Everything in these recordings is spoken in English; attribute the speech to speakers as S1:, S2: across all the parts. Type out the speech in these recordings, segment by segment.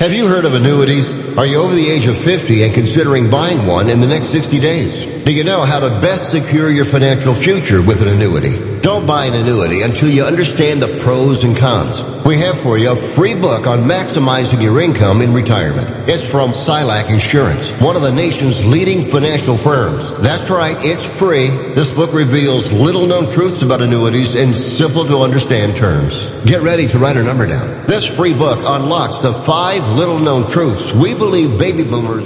S1: Have you heard of annuities? Are you over the age of 50 and considering buying one in the next 60 days? Do you know how to best secure your financial future with an annuity? Don't buy an annuity until you understand the pros and cons. We have for you a free book on maximizing your income in retirement. It's from Silac Insurance, one of the nation's leading financial firms. That's right, it's free. This book reveals little-known truths about annuities in simple-to-understand terms. Get ready to write a number down. This free book unlocks the 5 little-known truths we believe baby boomers...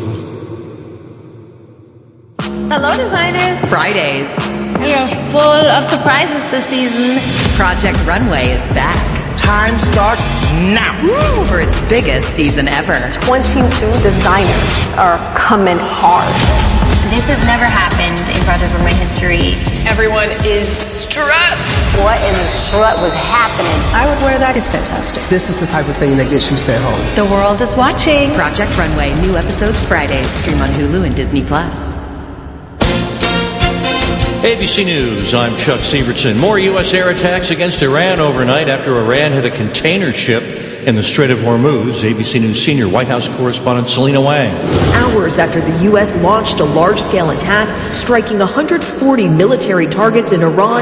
S2: Hello, designers.
S3: Fridays.
S2: We are full of surprises this season.
S3: Project Runway is back.
S4: Time starts now.
S3: Woo, for its biggest season ever.
S5: 22 designers are coming hard.
S6: This has never happened in Project Runway history.
S7: Everyone is stressed.
S5: What in the strut was happening?
S7: I would wear that. It's fantastic.
S4: This is the type of thing that gets you sent home.
S6: The world is watching.
S3: Project Runway, new episodes Fridays. Stream on Hulu and Disney+.
S8: ABC News, I'm Chuck Sievertson. More U.S. air attacks against Iran overnight after Iran hit a container ship in the Strait of Hormuz. ABC News senior White House correspondent Selena Wang.
S9: Hours after the U.S. launched a large-scale attack, striking 140 military targets in Iran,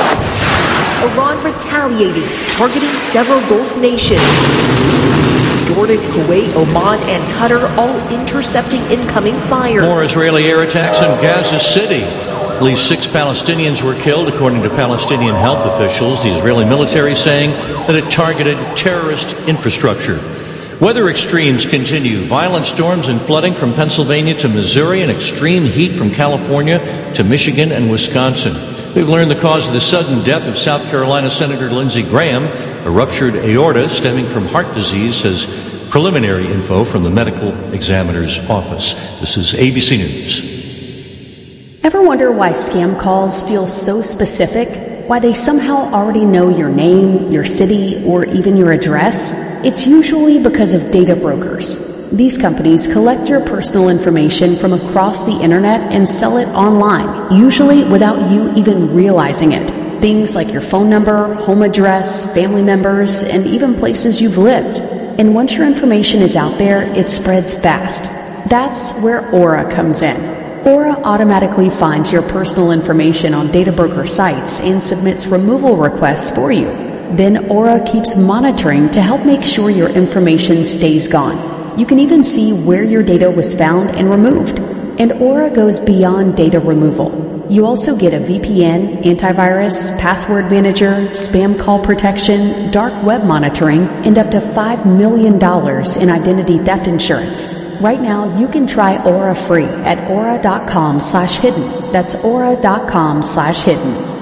S9: Iran retaliating, targeting several Gulf nations. Jordan, Kuwait, Oman, and Qatar all intercepting incoming fire.
S8: More Israeli air attacks in Gaza City. At least 6 Palestinians were killed, according to Palestinian health officials. The Israeli military saying that it targeted terrorist infrastructure. Weather extremes continue. Violent storms and flooding from Pennsylvania to Missouri, and extreme heat from California to Michigan and Wisconsin. We've learned the cause of the sudden death of South Carolina Senator Lindsey Graham. A ruptured aorta stemming from heart disease, says preliminary info from the medical examiner's office. This is ABC News.
S10: Ever wonder why scam calls feel so specific? Why they somehow already know your name, your city, or even your address? It's usually because of data brokers. These companies collect your personal information from across the internet and sell it online, usually without you even realizing it. Things like your phone number, home address, family members, and even places you've lived. And once your information is out there, it spreads fast. That's where Aura comes in. Aura automatically finds your personal information on data broker sites and submits removal requests for you. Then Aura keeps monitoring to help make sure your information stays gone. You can even see where your data was found and removed. And Aura goes beyond data removal. You also get a VPN, antivirus, password manager, spam call protection, dark web monitoring, and up to $5 million in identity theft insurance. Right now, you can try Aura free at aura.com/hidden. That's aura.com/hidden.